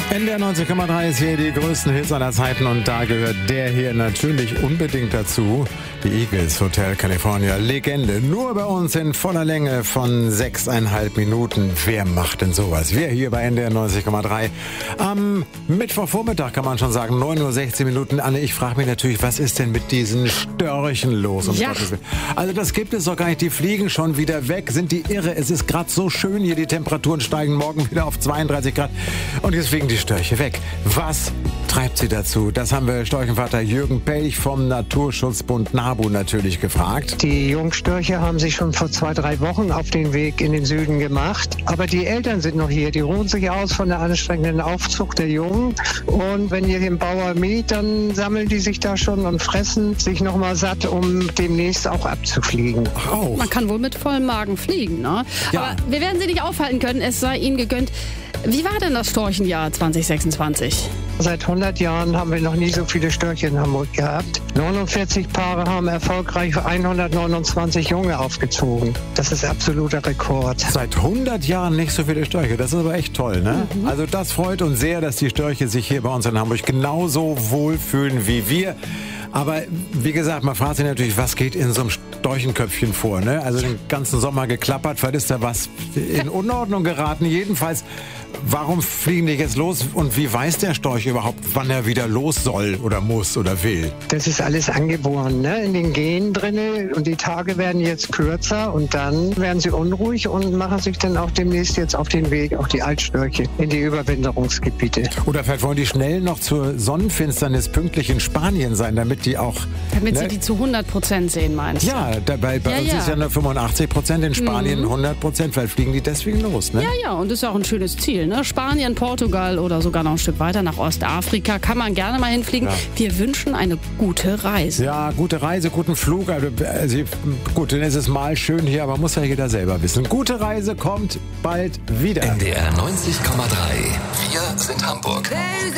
NDR 90,3 ist hier die größten Hits aller Zeiten und da gehört der hier natürlich unbedingt dazu. Die Eagles, Hotel California, Legende. Nur bei uns in voller Länge von 6,5 Minuten. Wer macht denn sowas? Wir hier bei NDR 90,3. Am Mittwochvormittag kann man schon sagen, 9:16 Minuten. Anne, ich frage mich natürlich, was ist denn mit diesen Störchen los? Also das gibt es doch gar nicht. Die fliegen schon wieder weg. Sind die irre? Es ist gerade so schön hier. Die Temperaturen steigen morgen wieder auf 32 Grad. Und jetzt fliegen die Störche weg. Was treibt sie dazu? Das haben wir Storchenvater Jürgen Pelch vom Naturschutzbund NABU natürlich gefragt. Die Jungstörche haben sich schon vor 2-3 Wochen auf den Weg in den Süden gemacht. Aber die Eltern sind noch hier. Die ruhen sich aus von der anstrengenden Aufzucht der Jungen. Und wenn ihr den Bauer mäht, dann sammeln die sich da schon und fressen sich nochmal satt, um demnächst auch abzufliegen. Auch. Man kann wohl mit vollem Magen fliegen, ne? Ja. Aber wir werden sie nicht aufhalten können. Es sei ihnen gegönnt. Wie war denn das Storchenjahr 2026? Seit 100 Jahren haben wir noch nie so viele Störche in Hamburg gehabt. 49 Paare haben erfolgreich 129 Junge aufgezogen. Das ist absoluter Rekord. Seit 100 Jahren nicht so viele Störche. Das ist aber echt toll, ne? Also das freut uns sehr, dass die Störche sich hier bei uns in Hamburg genauso wohlfühlen wie wir. Aber wie gesagt, man fragt sich natürlich, was geht in so einem Storchenköpfchen vor, ne? Also den ganzen Sommer geklappert, vielleicht ist da was in Unordnung geraten. Jedenfalls, warum fliegen die jetzt los und wie weiß der Storch überhaupt, wann er wieder los soll oder muss oder will? Das ist alles angeboren, ne? In den Genen drinne, und die Tage werden jetzt kürzer und dann werden sie unruhig und machen sich dann auch demnächst jetzt auf den Weg, auch die Altstörche, in die Überwinterungsgebiete. Oder vielleicht wollen die schnell noch zur Sonnenfinsternis pünktlich in Spanien sein, damit die auch... Damit sie die zu 100% sehen, meinst du? Ja, bei uns ist ja nur 85%, in Spanien 100%. Vielleicht fliegen die deswegen los, ne? Ja, und das ist auch ein schönes Ziel, ne? Spanien, Portugal oder sogar noch ein Stück weiter nach Ostafrika kann man gerne mal hinfliegen. Ja. Wir wünschen eine gute Reise. Ja, gute Reise, guten Flug. Also, gut, dann ist es mal schön hier, aber muss ja jeder selber wissen. Gute Reise kommt bald wieder. NDR 90,3. Wir sind Hamburg.